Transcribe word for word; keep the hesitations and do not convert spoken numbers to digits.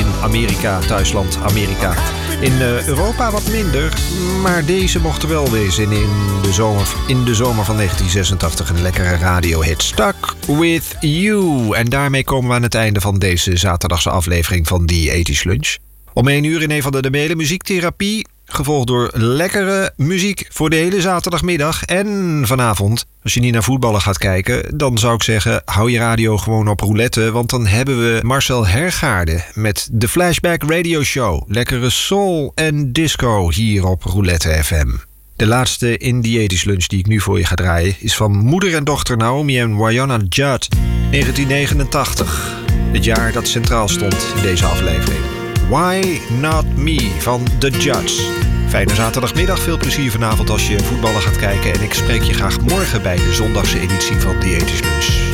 in Amerika, thuisland Amerika. In uh, Europa wat minder, maar deze mocht er wel wezen in de zomer, in de zomer van negentien zesentachtig. Een lekkere radiohit, Stuck With You. En daarmee komen we aan het einde van deze zaterdagse aflevering van The tachtig Lunch. Om één uur in een van de debelen muziektherapie, gevolgd door lekkere muziek voor de hele zaterdagmiddag. En vanavond, als je niet naar voetballen gaat kijken, dan zou ik zeggen, hou je radio gewoon op roulette. Want dan hebben we Marcel Hergaarde met de Flashback Radio Show. Lekkere soul en disco hier op Roulette F M. De laatste in die tachtig Lunch die ik nu voor je ga draaien is van moeder en dochter Naomi en Wynonna Judd. negentien negenentachtig, het jaar dat centraal stond in deze aflevering. Why Not Me van The Judds. Fijne zaterdagmiddag, veel plezier vanavond als je voetballen gaat kijken. En ik spreek je graag morgen bij de zondagse editie van The tachtig Lunch.